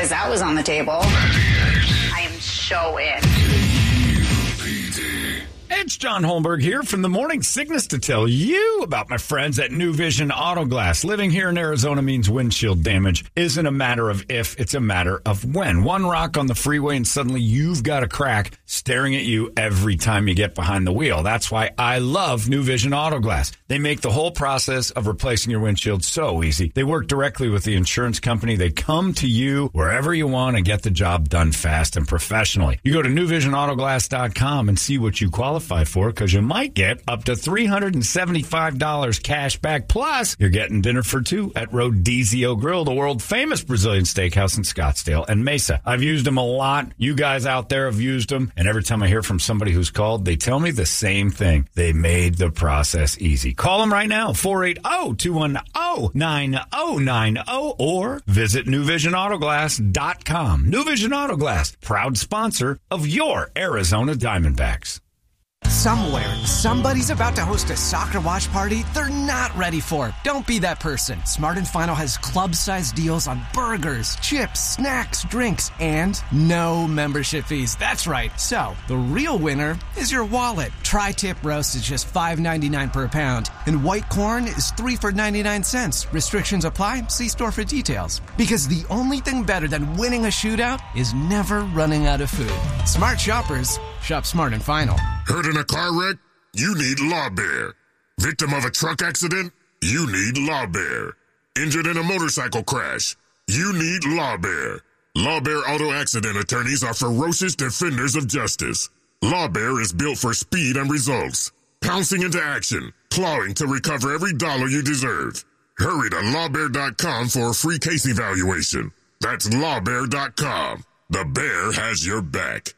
realized that was on the table. I am so in. It's John Holmberg here from the Morning Sickness to tell you about my friends at New Vision Auto Glass. Living here in Arizona means windshield damage isn't a matter of if, it's a matter of when. One rock on the freeway and suddenly you've got a crack staring at you every time you get behind the wheel. That's why I love New Vision Auto Glass. They make the whole process of replacing your windshield so easy. They work directly with the insurance company. They come to you wherever you want and get the job done fast and professionally. You go to newvisionautoglass.com and see what you qualify for, because you might get up to $375 cash back. Plus, you're getting dinner for two at Rodizio Grill, the world famous Brazilian steakhouse in Scottsdale and Mesa. I've used them a lot. You guys out there have used them. And every time I hear from somebody who's called, they tell me the same thing. They made the process easy. Call them right now, 480-210-9090, or visit newvisionautoglass.com. New Vision Auto Glass, proud sponsor of your Arizona Diamondbacks. Somewhere, somebody's about to host a soccer watch party they're not ready for. Don't be that person. Smart & Final has club-sized deals on burgers, chips, snacks, drinks, and no membership fees. That's right. So, the real winner is your wallet. Tri-tip roast is just $5.99 per pound, and white corn is 3 for 99 cents. Restrictions apply. See store for details. Because the only thing better than winning a shootout is never running out of food. Smart shoppers shop Smart & Final. Hurt in a car wreck? You need Law Bear. Victim of a truck accident? You need Law Bear. Injured in a motorcycle crash? You need Law Bear. Law Bear Auto Accident Attorneys are ferocious defenders of justice. Law Bear is built for speed and results. Pouncing into action, clawing to recover every dollar you deserve. Hurry to lawbear.com for a free case evaluation. That's lawbear.com. The bear has your back.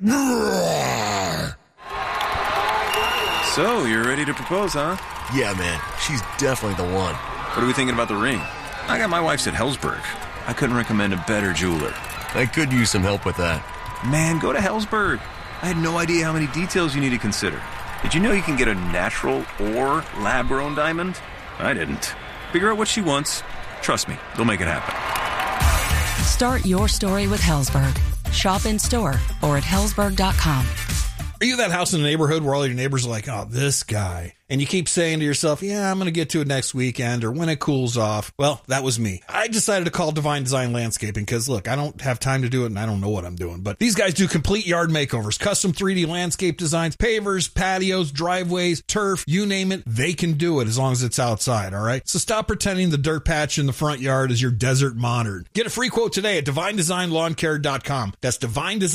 So, you're ready to propose, huh? Yeah, man. She's definitely the one. What are we thinking about the ring? I got my wife's at Helzberg. I couldn't recommend a better jeweler. I could use some help with that. Man, go to Helzberg. I had no idea how many details you need to consider. Did you know you can get a natural or lab-grown diamond? I didn't. Figure out what she wants. Trust me, they'll make it happen. Start your story with Helzberg. Shop in store or at Helzberg.com. Are you that house in the neighborhood where all your neighbors are like, oh, this guy? And you keep saying to yourself, yeah, I'm going to get to it next weekend or when it cools off. Well, that was me. I decided to call Divine Design Landscaping because, look, I don't have time to do it and I don't know what I'm doing. But these guys do complete yard makeovers, custom 3D landscape designs, pavers, patios, driveways, turf, you name it. They can do it as long as it's outside, all right? So stop pretending the dirt patch in the front yard is your desert modern. Get a free quote today at DivineDesignLawnCare.com. That's Divine Design.